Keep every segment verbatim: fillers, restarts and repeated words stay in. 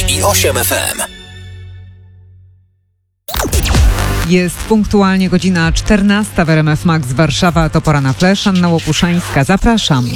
i osiem F M. Jest punktualnie godzina czternasta w R M F Max Warszawa. To pora na flash. Anna Łopuszańska. Zapraszam.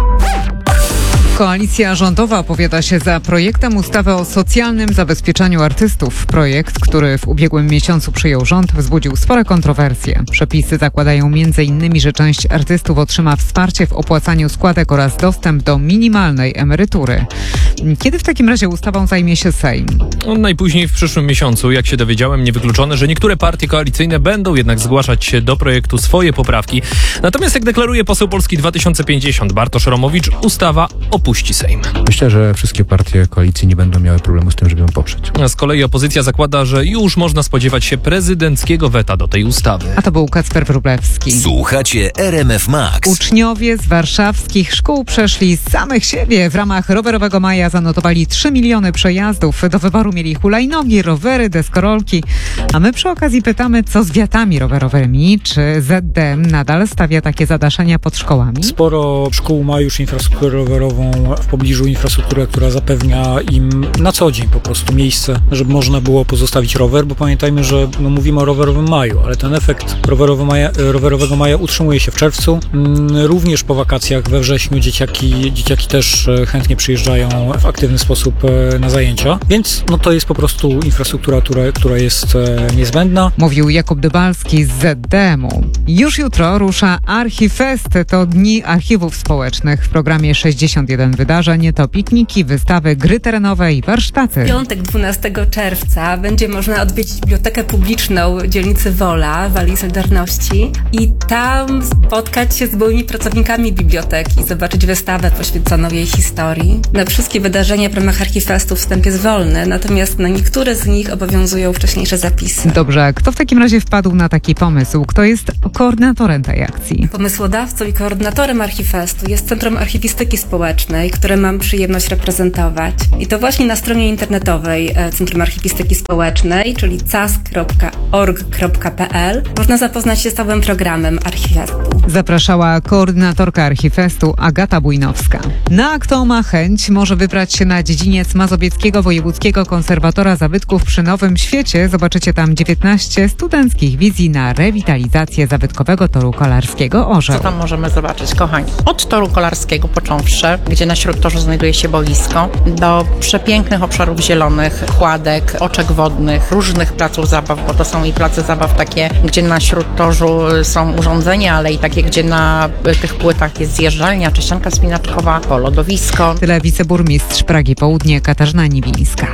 Koalicja rządowa opowiada się za projektem ustawy o socjalnym zabezpieczaniu artystów. Projekt, który w ubiegłym miesiącu przyjął rząd, wzbudził spore kontrowersje. Przepisy zakładają między innymi, że część artystów otrzyma wsparcie w opłacaniu składek oraz dostęp do minimalnej emerytury. Kiedy w takim razie ustawą zajmie się Sejm? No, najpóźniej w przyszłym miesiącu, jak się dowiedziałem, niewykluczone, że niektóre partie koalicyjne będą jednak zgłaszać się do projektu swoje poprawki. Natomiast, jak deklaruje poseł Polski dwa tysiące pięćdziesiąt Bartosz Romowicz, ustawa opuści Sejm. Myślę, że wszystkie partie koalicji nie będą miały problemu z tym, żeby ją poprzeć. Z kolei opozycja zakłada, że już można spodziewać się prezydenckiego weta do tej ustawy. A to był Kacper Wróblewski. Słuchacie R M F Max. Uczniowie z warszawskich szkół przeszli z samych siebie. W ramach rowerowego maja zanotowali trzy miliony przejazdów. Do wyboru mieli hulajnogi, rowery, deskorolki. A my przy okazji pytamy, co z wiatami rowerowymi? Czy Z D M nadal stawia takie zadaszenia pod szkołami? Sporo szkół ma już infrastrukturę rowerową w pobliżu, infrastrukturę, która zapewnia im na co dzień po prostu miejsce, żeby można było pozostawić rower, bo pamiętajmy, że no, mówimy o rowerowym maju, ale ten efekt rowerowy maja, rowerowego maja utrzymuje się w czerwcu. Również po wakacjach we wrześniu dzieciaki, dzieciaki też chętnie przyjeżdżają w aktywny sposób na zajęcia, więc no, to jest po prostu infrastruktura, która, która jest niezbędna. Mówił Jakub Dybalski z Z D M-u. Już jutro rusza Archifest. To Dni Archiwów Społecznych. W programie sześćdziesiąt jeden wydarzeń, to pikniki, wystawy, gry terenowe i warsztaty. W piątek dwunastego czerwca będzie można odwiedzić Bibliotekę Publiczną dzielnicy Wola w Alei Solidarności i tam spotkać się z byłymi pracownikami biblioteki, zobaczyć wystawę poświęconą jej historii. Na wszystkie wydarzenia w ramach Archifestu wstęp jest wolny, natomiast na niektóre z nich obowiązują wcześniejsze zapisy. Dobrze, kto w takim razie wpadł na taki pomysł? Kto jest koordynatorem tej akcji? Pomysłodawcą i koordynatorem Archifestu jest Centrum Archiwistyki Społecznej, które mam przyjemność reprezentować. I to właśnie na stronie internetowej Centrum Archiwistyki Społecznej, czyli c a s kropka org kropka p l, można zapoznać się z całym programem Archifestu. Zapraszała koordynatorka Archifestu Agata Bujnowska. No a kto ma chęć, może wybrać się na dziedziniec Mazowieckiego Wojewódzkiego Konserwatora Zabytków przy Nowym Świecie. Zobaczycie tam dziewiętnaście studenckich wizji na rewitalizację zabytkowego toru kolarskiego Orzeł. Co tam możemy zobaczyć, kochani? Od toru kolarskiego począwszy, gdzie na śródtorzu znajduje się boisko, do przepięknych obszarów zielonych, kładek, oczek wodnych, różnych placów zabaw, bo to są i place zabaw takie, gdzie na śródtorzu są urządzenia, ale i takie, gdzie na tych płytach jest zjeżdżalnia czy ścianka spinaczkowa, lodowisko. Tyle wiceburmistrz Pragi Południe Katarzyna Niwińska.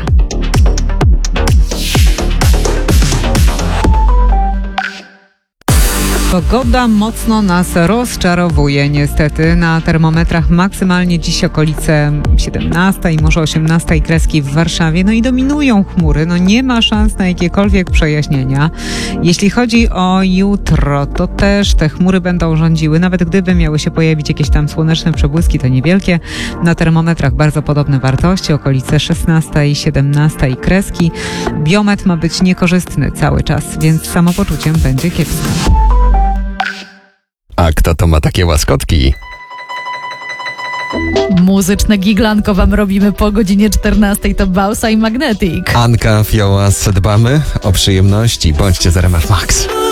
Pogoda mocno nas rozczarowuje niestety. Na termometrach maksymalnie dziś okolice siedemnastej, może osiemnastej kreski w Warszawie. No i dominują chmury. No nie ma szans na jakiekolwiek przejaśnienia. Jeśli chodzi o jutro, to też te chmury będą rządziły. Nawet gdyby miały się pojawić jakieś tam słoneczne przebłyski, to niewielkie. Na termometrach bardzo podobne wartości, okolice szesnastej, siedemnastej kreski. Biometr ma być niekorzystny cały czas, więc samopoczuciem będzie kiepskie. A kto to ma takie łaskotki? Muzyczne giglanko wam robimy po godzinie czternastej. To Bausa i Magnetic. Anka, Fiołas, dbamy o przyjemności. Bądźcie z R M F Max.